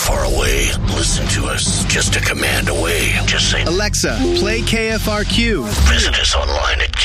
far away. Listen to us just a command away. Just say, Alexa, play KFRQ. Visit us online at